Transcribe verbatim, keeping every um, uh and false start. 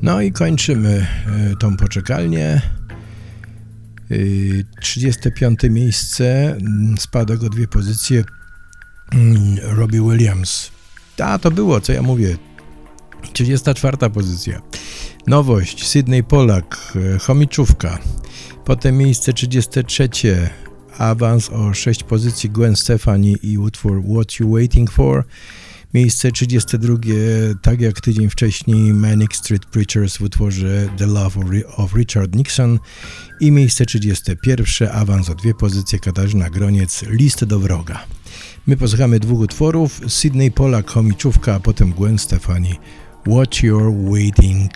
No i kończymy tą poczekalnię. trzydzieste piąte miejsce, spadek o dwie pozycje, Robbie Williams. A, to było, co ja mówię. trzydziesta czwarta pozycja. Nowość, Sydney Pollack, Chomiczówka. Potem miejsce trzydzieste trzecie, awans o sześć pozycji, Gwen Stefani i utwór What You Waiting For. Miejsce trzydzieste drugie, tak jak tydzień wcześniej, Manic Street Preachers w utworze The Love of Richard Nixon. I miejsce trzydzieste pierwsze, awans o dwie pozycje, Katarzyna Groniec, List do wroga. My posłuchamy dwóch utworów, Sydney Pollack, Chomiczówka, a potem Gwen Stefani, What You're Waiting